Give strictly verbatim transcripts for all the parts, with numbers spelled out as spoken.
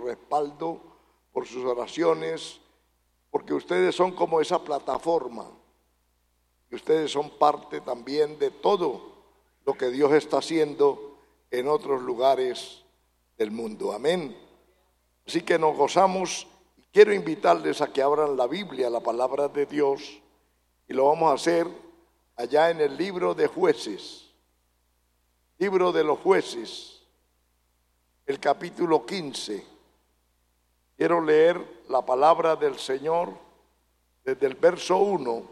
respaldo, por sus oraciones, porque ustedes son como esa plataforma y ustedes son parte también de todo lo que Dios está haciendo en otros lugares del mundo. Amén. Así que nos gozamos y quiero invitarles a que abran la Biblia, la palabra de Dios, y lo vamos a hacer allá en el libro de Jueces, libro de los Jueces, el capítulo quince. Quiero leer la palabra del Señor desde el verso uno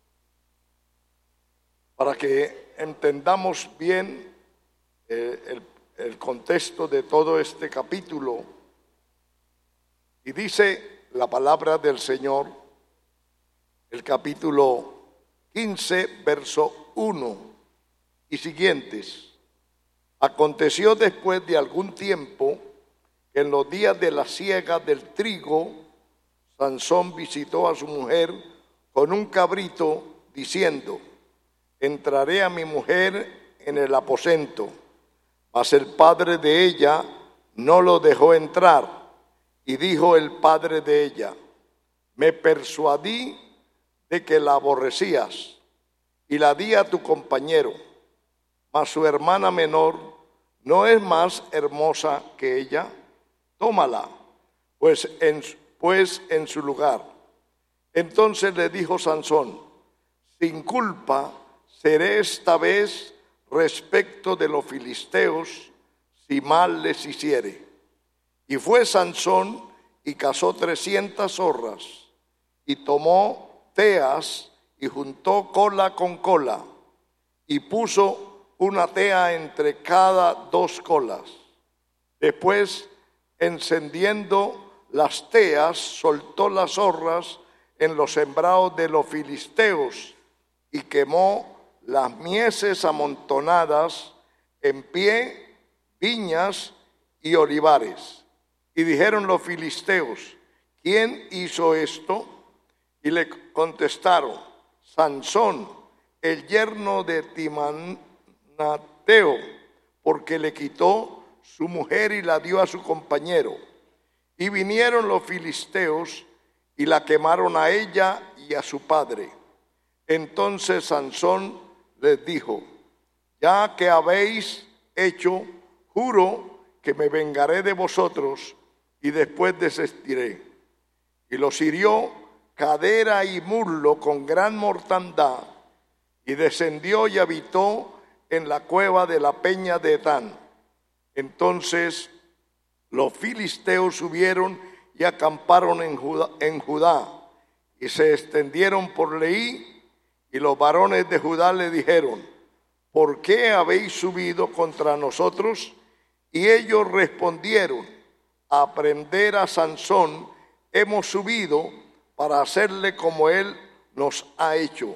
para que entendamos bien eh, el, el contexto de todo este capítulo. Y dice la palabra del Señor, el capítulo quince, verso uno y siguientes. Aconteció después de algún tiempo que en los días de la siega del trigo, Sansón visitó a su mujer con un cabrito, diciendo: entraré a mi mujer en el aposento. Mas el padre de ella no lo dejó entrar. Y dijo el padre de ella: me persuadí de que la aborrecías, y la di a tu compañero. Mas su hermana menor no es más hermosa que ella. Tómala, pues en, pues en su lugar. Entonces le dijo Sansón: sin culpa seré esta vez respecto de los filisteos, si mal les hiciere. Y fue Sansón y cazó trescientas zorras, y tomó teas, y juntó cola con cola, y puso una tea entre cada dos colas. Después, encendiendo las teas, soltó las zorras en los sembrados de los filisteos, y quemó las mieses amontonadas en pie, viñas y olivares. Y dijeron los filisteos: ¿quién hizo esto? Y le contestaron: Sansón, el yerno de Timnateo, porque le quitó su mujer y la dio a su compañero. Y vinieron los filisteos y la quemaron a ella y a su padre. Entonces Sansón les dijo: ya que habéis hecho, juro que me vengaré de vosotros y después desistiré. Y los hirió cadera y muslo con gran mortandad, y descendió y habitó en la cueva de la peña de Etán. Entonces los filisteos subieron y acamparon en Judá, en Judá, y se extendieron por Leí, y los varones de Judá le dijeron: ¿por qué habéis subido contra nosotros? Y ellos respondieron: a prender a Sansón hemos subido para hacerle como él nos ha hecho.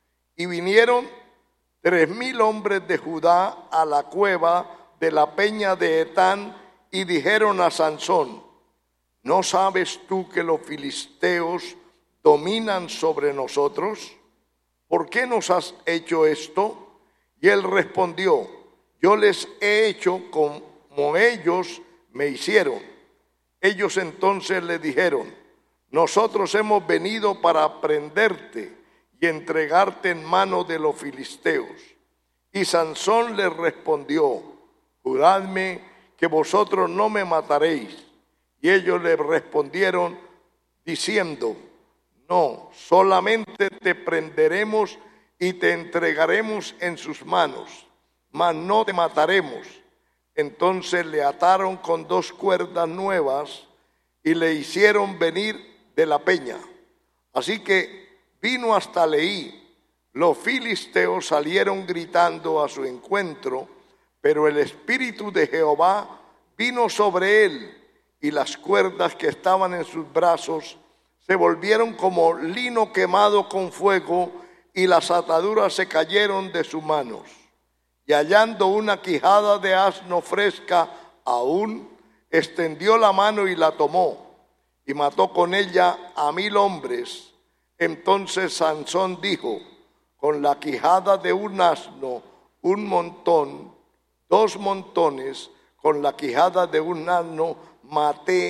Y vinieron tres mil hombres de Judá a la cueva de la peña de Etán, y dijeron a Sansón: ¿no sabes tú que los filisteos dominan sobre nosotros? ¿Por qué nos has hecho esto? Y él respondió: yo les he hecho como ellos me hicieron. Ellos entonces le dijeron: nosotros hemos venido para prenderte y entregarte en mano de los filisteos. Y Sansón les respondió: juradme que vosotros no me mataréis. Y ellos le respondieron diciendo: no, solamente te prenderemos y te entregaremos en sus manos, mas no te mataremos. Entonces le ataron con dos cuerdas nuevas y le hicieron venir de la peña. Así que vino hasta Leí. Los filisteos salieron gritando a su encuentro, pero el Espíritu de Jehová vino sobre él, y las cuerdas que estaban en sus brazos se volvieron como lino quemado con fuego, y las ataduras se cayeron de sus manos. Y hallando una quijada de asno fresca aún, extendió la mano y la tomó, y mató con ella a mil hombres. Entonces Sansón dijo: con la quijada de un asno un montón, dos montones, con la quijada de un asno maté